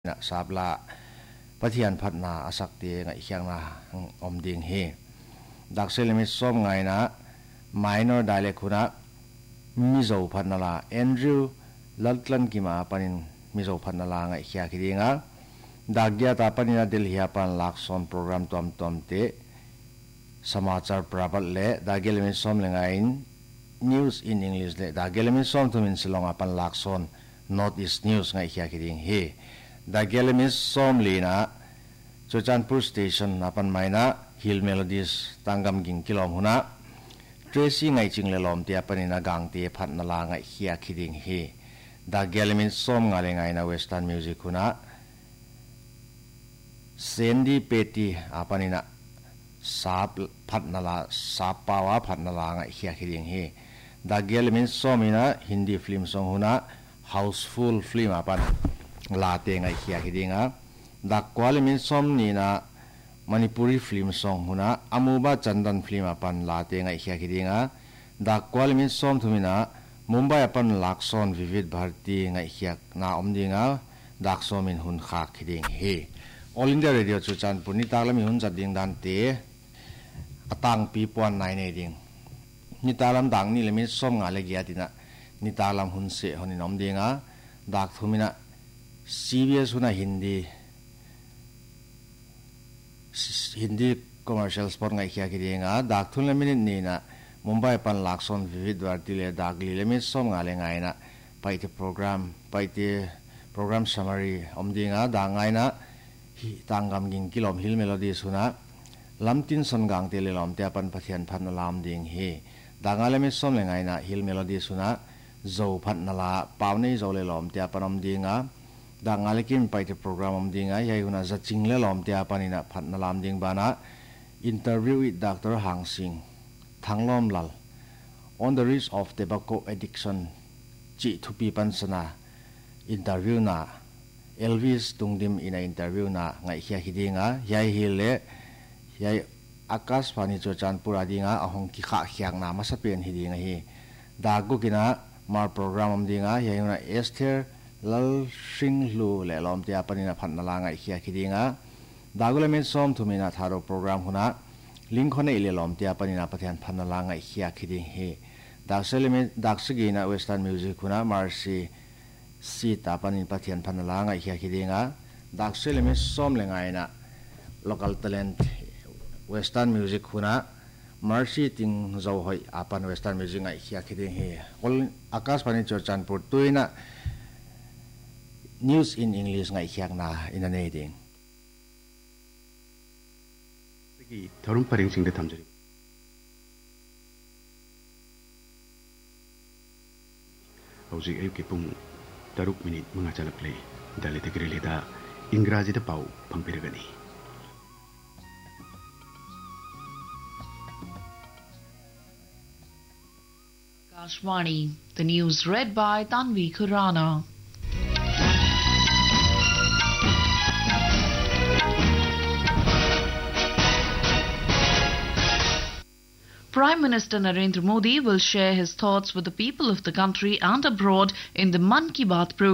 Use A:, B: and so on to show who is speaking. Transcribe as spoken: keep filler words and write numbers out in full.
A: นะสาบละปะเทียนพัดนาอาศักเตงไอเขียงนาอมดิงเฮดักเซลมิส้มไงนะไมโนไดเล็กคุณะมิโซพัดนาลาแอนดรูว์ลัตลันกิมาปนินมิโซพัดนาลาไงเขียคิดิงะดักเกียตาปนินาเดลฮิอาปันลักษณ์โปรแกรมตอมตอมเตสมาจารปราบัตเล่ดักเกลมิส้มเลงไงนิวส์อินอังกฤษเล่ดักเกลมิส้มทุมินสิลองอาปันลักษณ์ North East News ไงเขียคิดิงเฮดักเกลมิส้มลีนะจูจันพูสเตชันอาปันไมนะฮิลเมโลดี้ตั้งกำกิงกิโลมหุนะเทรซี่ไงจิงเลลอมเตียปนินากังเตียพัดนาลาไงเขียคิดิงเฮดักเกลมิส้มงาเลงไงนะเวสเทิร์นมิวสิกหุนะเซนดี้เปตีอาปันินะสาบพัดนาลาสาบปาวาพัดนาลาไงเขียคิดิงเฮดักเกลมิส้มมินะฮินดีฟิล์มซองหุนะ Houseful ฟิล์มอาปันลาเตงไงเขียคิดิงะดักควาลมิส้มนี่นะมณิปุรีฟิล์มซองหุนะอามูบาจันดันฟิล์มอาปันลาเตงไงเขียคิดิงะดักควาลมิส้มทุมินะมุมไบอาปันลักษณ์วิวิธบาร์ตีไงเขียนาอมดิงะดักส้มินหุนขากคิดิงเฮAll India Radio จุจันปุนิตาลมีหุนจัดดิงดันเตอตังปีปวนนายในดิงนิตาลำดังนี่เลยมิส้มงาเลกียตินะนิตาลำหุนเสหุนินอมดิงะดักทุมินะซีบีเอสหุนะฮินดีฮินดีคอมเมอร์เชียลสปอร์ตไงเขียคิดิงะดักทุนเลมินินี่นะมุมไบปันลักษณ์วิวิธบาร์ตีเลดักลีเลมิส้มงาเลงไงนะไปที่โปรแกรมไปที่โปรแกรม summary อมดิงะดังไงนะต่างกำกิงกิโลมฮิลเมโลดี้สุนะลำตินสนกังเตลิลอมเตียปันพัทยันพันนาลามดิงเฮดังอะไรไม่ส้มเลยไงนะฮิลเมโลดี้สุนะโจพันนาลาปาวนี่โจเลลอมเตียปันอมดิงะดังอะไรกินไปที่โปรแกรมอมดิงะยัยหุนะจัดจิงเลลอมเตียปันินะพันนาลามดิงบานะอินเตอร์วิววิดด็อกเตอร์ฮังซิงทั้งล้อมลัล on the risk of tobacco addiction จิทุปีปันสนาอินเตอร์วิวนะElvis ตุงดิมอินอินเตอร์วิวนะไงเขียคิดิงะยายฮิลเล่ยายอากาศพานิจจันปุราดิงะอาหงกิขะเขียงนามาสเปียนฮิดิงะฮีดากุกินะมาโปรแกรมอมดิงะยายนะเอสเทอร์ลัลชิงลูเล่ลอมเตียปนินะพันนาลาไงเขียคิดิงะดากุเลมิซอมทุมินะทารโปรแกรมหุนะลิงคอนเอเลลอมเตียปนินะพัทยันพันนาลาไงเขียคิดิงฮีดักเซเลมิดักสกีนะเวสเทิร์นมิวสิกหุนะมาร์ซีสีตาปนินปะเทียนพันลางไงเขียคิดิงะดักเซเลมิส้มเลงไงนะ local talent western music หุนะมาร์ซีติงเจ้าหอยอาปัน western music ไงเขียคิดิงเฮอลอากาศปนิจจันปุตุยนะ news in English ไงเขียงนาอินเนดิง
B: ทารุณปริงสิงเดทำจริงเอาสิเอวกิปุงTaruk minit mengajalak le dali tegri leda Ingraji da pau pampiragani
C: Kashwani, the news read by Tanvi Khurana. Prime Minister Narendra Modi will share his thoughts with the people of the country and abroad in the Man Ki Baat program.